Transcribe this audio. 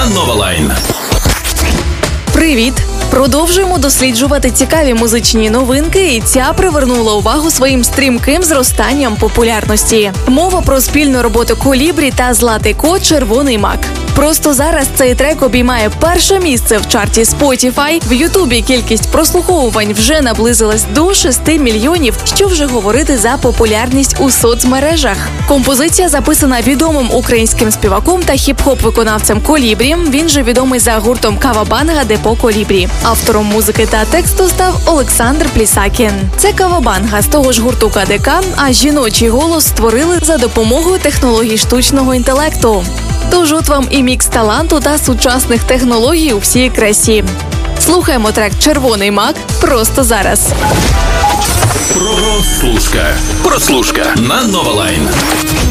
Новалайн. Привіт! Продовжуємо досліджувати цікаві музичні новинки, і ця привернула увагу своїм стрімким зростанням популярності. Мова про спільну роботу Колібрі та Златий Кот «Червоний мак». Просто зараз цей трек обіймає перше місце в чарті Spotify. В Ютубі кількість прослуховувань вже наблизилась до 6 мільйонів, що вже говорити за популярність у соцмережах. Композиція записана відомим українським співаком та хіп-хоп-виконавцем Колібрі. Він же відомий за гуртом Кавабанга Депо Колібрі. Автором музики та тексту став Олександр Плісакін. Це Кавабанга з того ж гурту КДК, а жіночий голос створили за допомогою технологій штучного інтелекту. Тож от вам і мікс таланту та сучасних технологій у всій красі. Слухаємо трек «Червоний мак» просто зараз. Прослушка на Новалайн.